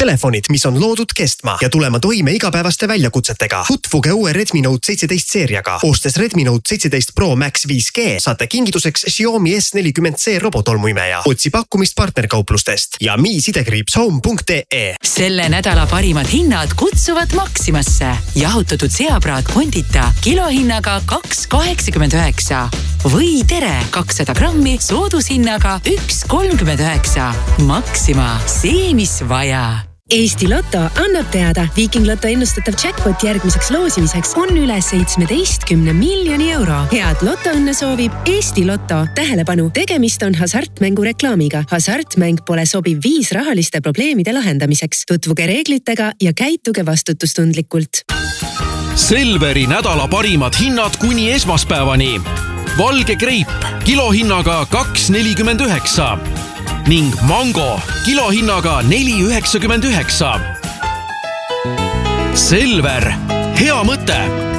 Telefonid, mis on loodud kestma ja tulema toime igapäevaste väljakutsetega. Tutvuge uue Redmi Note 17 seeriaga. Ostes Redmi Note 17 Pro Max 5G saate kingituseks Xiaomi S40C robotolmuimeja. Otsi pakkumist partnerkauplustest ja mi-home.ee. Selle nädala parimad hinnad kutsuvad Maximasse. Jahutatud seapraad kondita kilohinnaga 2,89 või tere 200 grammi soodushinnaga 1,39. Maxima, see mis vaja. Eesti Lotto annab teada, Viking Lotto ennustatav jackpot järgmiseks loosimiseks on üle 17 miljoni euro. Head lotoõnne soovib Eesti Lotto. Tähelepanu, tegemist on hasartmängu reklaamiga. Hasartmäng pole sobiv viis rahaliste probleemide lahendamiseks. Tutvuge reeglitega ja käituge vastutustundlikult. Selveri nädala parimad hinnad kuni esmaspäevani. Valge kreip kilohinnaga 2,49 ning mango kilohinnaga 4,99. Selver, hea mõte!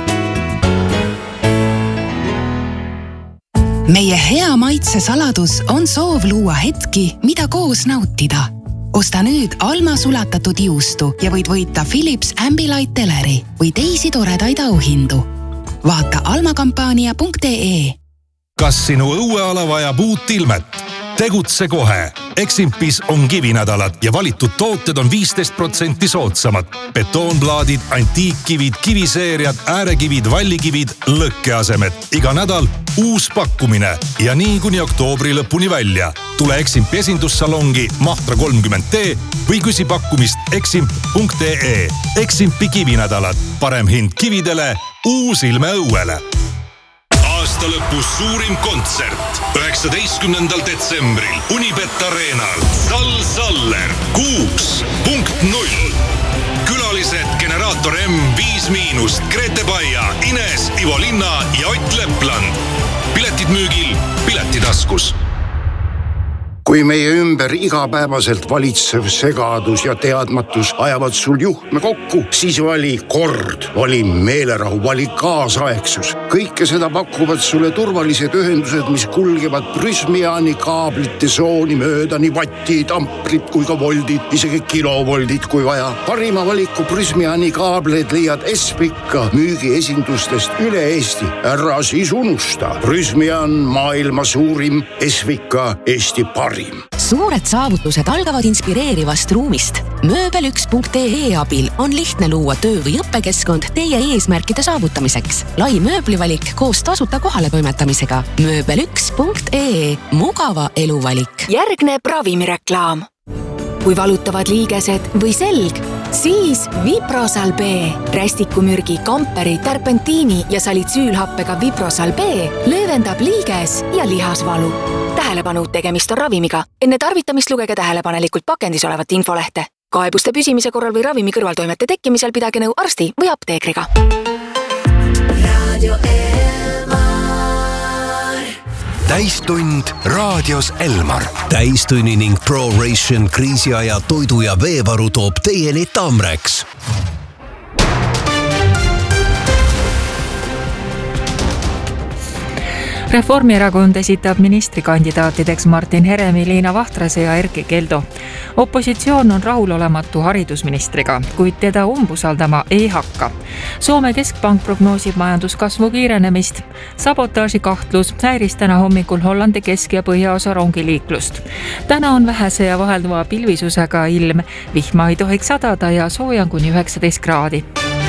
Meie hea maitse saladus on soov luua hetki, mida koos nautida. Osta nüüd Alma sulatatud juustu ja võid võita Philips Ambilight teleri või teisi toredaid auhindu. Vaata almakampaania.ee. Kas sinu õueala vajab uut ilmet? Tegutse kohe. Eximpis on kivinädalad ja valitud tooted on 15% soodsamad. Betoonplaadid, antiikkivid, kiviseeriad, äärekivid, vallikivid, lõkkeasemed. Iga nädal uus pakkumine ja nii kuni oktoobri lõpuni välja. Tule Eximpi esindussalongi Mahtra 30T või küsi pakkumist eximp.ee. Eximpi kivinädalad. Parem hind kividele, uus ilme õuele. Aasta lõpus suurim kontsert 19. detsembril Unibet Arenal. Saller 6.0. Külalised Generaator M, 5-, Grete Baia, Ines, Ivo Linna ja Ott Lepland. Piletid müügil Piletitaskus. Kui meie ümber igapäevaselt valitsev segadus ja teadmatus ajavad sul juhtme kokku, siis vali kord, vali meelerahu, vali kaasaegsus. Kõike seda pakuvad sulle turvalised ühendused, mis kulgevad Prysmiani kaablite sooni mööda, nii vattid, amprid kui ka voldid, isegi kilovoldid kui vaja. Parima valiku Prysmiani kaableid leiad Espika müügiesindustest üle Eesti. Ära siis unusta. Prysmian maailma suurim, Espika Eesti parim. Suured saavutused algavad inspireerivast ruumist. Mööbel1.ee abil on lihtne luua töö- või õppekeskkond teie eesmärkide saavutamiseks. Lai mööblivalik koos tasuta kohale toimetamisega. Mööbel1.ee. Mugava eluvalik. Järgneb ravimireklaam. Kui valutavad liigesed või selg, siis Viprosal B. Rästikumürgi, kamperi, terpentiini ja salitsüülhappega Viprosal B löövendab liiges ja lihasvalu. Tähelepanu, tegemist on ravimiga. Enne tarvitamist lugege tähelepanelikult pakendis olevat infolehte. Kaebuste püsimise korral või ravimi kõrvaltoimete tekkimisel pidage nõu arsti või apteekriga. Radio Elmar. Täistund raadios Elmar. Täistunni ning ProRation kriisiaja toidu ja veevaru toob teieni Tamrex. Reformierakond esitab ministrikandidaatideks Martin Heremi, Liina Vahtrase ja Erkki Keldo. Opositsioon on rahulolematu haridusministriga, kuid teda umbusaldama ei hakka. Soome keskpank prognoosib majanduskasvu kiirenemist. Sabotaaži kahtlus häiris täna hommikul Hollandi kesk- ja põhjaosa rongiliiklust. Täna on vähese ja vahelduva pilvisusega ilm. Vihma ei tohiks sadada ja soojan kuni 19 kraadi.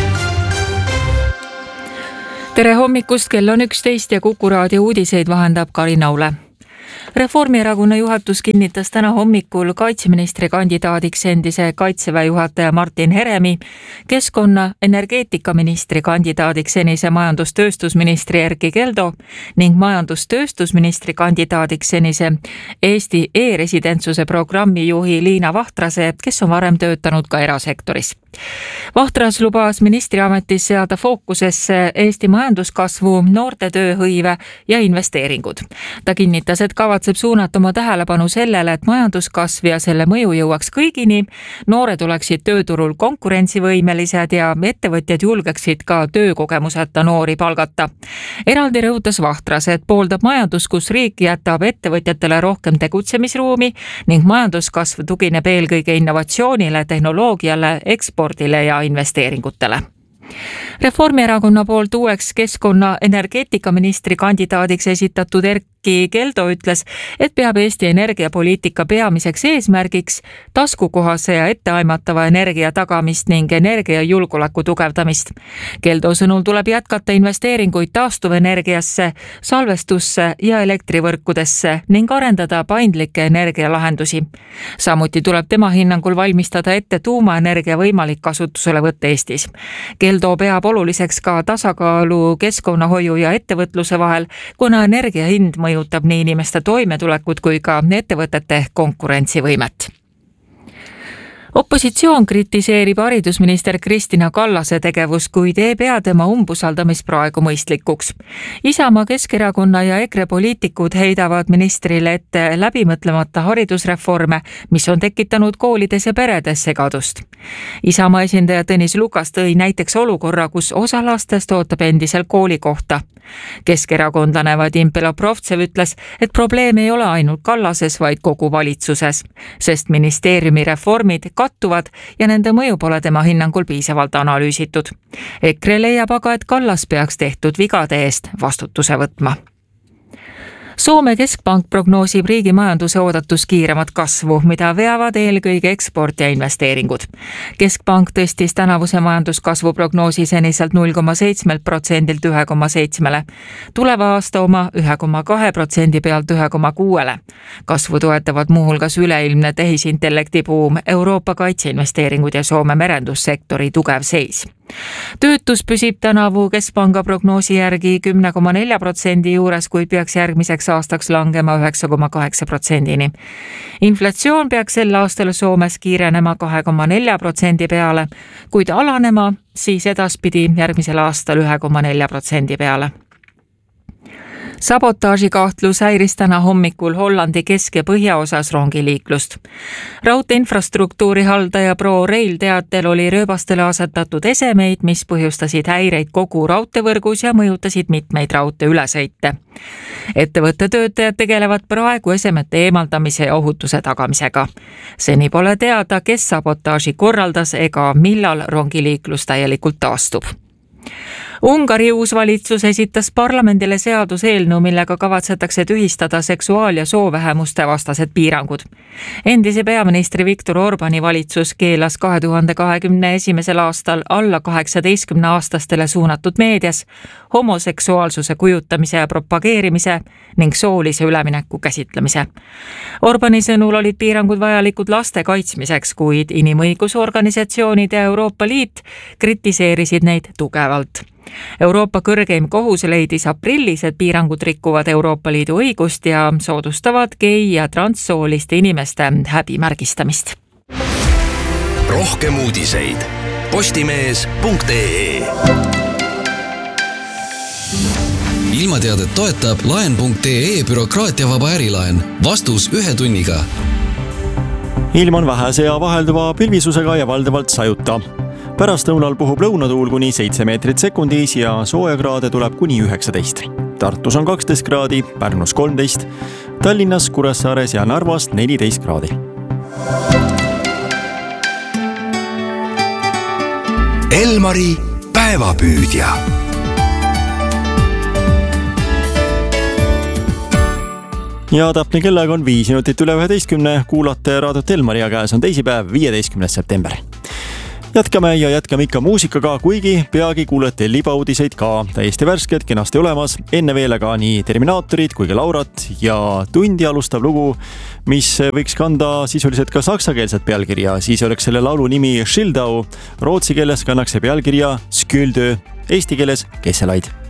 Tere hommikust, kell on 11 ja Kuku raadio uudiseid vahendab Karin Aule. Reformierakonna juhatus kinnitas täna hommikul kaitseministri kandidaadiks endise kaitseväe juhataja Martin Heremi, keskkonna energeetikaministri kandidaadiks senise majandustööstusministri Erkki Keldo ning majandustööstusministri kandidaadiks senise Eesti e-residentsuse programmi juhi Liina Vahtrase, kes on varem töötanud ka erasektoris. Vahtras lubas ministriametis seada fookusesse Eesti majanduskasvu, noorte tööhõive ja investeeringud. Ta kinnitas, et kavatseb suunata oma tähelepanu sellele, et majanduskasv ja selle mõju jõuaks kõigini, noored oleksid tööturul konkurentsivõimelised ja ettevõtjad julgeksid ka töökogemuseta noori palgata. Eraldi rõhutas Vahtras, et pooldab majandus, kus riik jätab ettevõtjatele rohkem tegutsemisruumi ning majanduskasv tugineb eelkõige innovatsioonile, tehnoloogiale, ekspordile ja investeeringutele. Reformierakonna poolt uueks keskkonna energeetikaministri kandidaadiks esitatud Erkki Keldo ütles, et peab Eesti energiapoliitika peamiseks eesmärgiks taskukohase ja etteaimatava energia tagamist ning energiajulgeoleku tugevdamist. Keldo sõnul tuleb jätkata investeeringuid taastuvenergiasse, salvestusse ja elektrivõrkudesse ning arendada paindlikke energialahendusi. Samuti tuleb tema hinnangul valmistada ette tuumaenergia võimalik kasutusele võtta Eestis. Keldo peab oluliseks ka tasakaalu keskkonnahoiu ja ettevõtluse vahel, kuna energia hind mõjutab nii inimeste toimetulekut kui ka ettevõtete konkurentsivõimet. Opositsioon kritiseerib haridusminister Kristina Kallase tegevust, kuid ei pea tema umbusaldamist praegu mõistlikuks. Isamaa, Keskerakonna ja EKRE poliitikud heidavad ministrile ette läbimõtlemata haridusreforme, mis on tekitanud koolides ja peredes segadust. Isamaa esindaja Tõnis Lukas tõi näiteks olukorra, kus osa lastest ootab endisel koolikohta. Keskerakondlane Vadim Beloprovtsev ütles, et probleem ei ole ainult Kallases, vaid kogu valitsuses, sest ministeeriumi reformid kattuvad ja nende mõju pole tema hinnangul piisavalt analüüsitud. EKRE leiab aga, et Kallas peaks tehtud vigade eest vastutuse võtma. Soome keskpank prognoosib riigi majanduse oodatust kiiremat kasvu, mida veavad eelkõige eksport ja investeeringud. Keskpank tõstis tänavuse majanduskasvu prognoosi seniselt 0,7%-lt 1,7%. Tuleva aasta oma 1,2% pealt 1,6%. Kasvu toetavad muuhulgas üleilmne tehisintellekti buum, Euroopa kaitseinvesteeringud ja Soome merendussektori tugev seis. Töötus püsib tänavu keskpanga prognoosi järgi 10,4% juures, kuid peaks järgmiseks aastaks langema 9,8%-ni. Inflatsioon peaks sel aastal Soomes kiirenema 2,4% peale, kuid alanema siis edaspidi järgmisel aastal 1,4% peale. Sabotaažikahtlus häiris täna hommikul Hollandi kesk- ja põhjaosas rongiliiklust. Raudteinfrastruktuuri haldaja ProRail teatel oli rööbastele asetatud esemeid, mis põhjustasid häireid kogu raudteevõrgus ja mõjutasid mitmeid raudteeülesõite. Ettevõtte töötajad tegelevad praegu esemete eemaldamise ja ohutuse tagamisega. Seni pole teada, kes sabotaaži korraldas ega millal rongiliiklus täielikult taastub. Ungari uus valitsus esitas parlamendile seaduseelnõu, millega kavatsetakse tühistada seksuaal- ja soovähemuste vastased piirangud. Endise peaministri Viktor Orbani valitsus keelas 2021. aastal alla 18-aastastele suunatud meedias homoseksuaalsuse kujutamise ja propageerimise ning soolise ülemineku käsitlemise. Orbani sõnul olid piirangud vajalikud laste kaitsmiseks, kuid inimõigusorganisatsioonid ja Euroopa Liit kritiseerisid neid tugevalt. Euroopa kõrgeim kohus leidis aprillis, et piirangud rikuvad Euroopa Liidu õigust ja soodustavad gei- ja transsooliste inimeste häbimärgistamist. Rohkem uudiseid postimees.ee. Ilmateadet toetab laen.ee bürokraatiavaba ärilaen. Vastus 1 tunniga. Ilm on vähese ja vahelduva pilvisusega ja valdavalt sajuta. Pärastlõunal puhub lõunatuul kuni 7 meetrit sekundis ja soojakraade tuleb kuni 19. Tartus on 12 kraadi, Pärnus 13, Tallinnas, Kuressaares ja Narvas 14 kraadi. Elmari päevapüüdja. Ja täpne kellega on 5 minutit üle 11, kuulate raadiot Elmari ja käes on teisipäev, 15. september. Jätkame ikka muusikaga, kuigi peagi kuulete libauudiseid ka täiesti värsked, kenasti olemas. Enne veel aga nii Terminaatorid kui ka Laurat ja tundi alustav lugu, mis võiks kanda sisuliselt ka saksakeelset pealkirja. Siis oleks selle laulu nimi Schildau, rootsi keeles kannaks see pealkirja Skyldö, eesti keeles Kesselaid.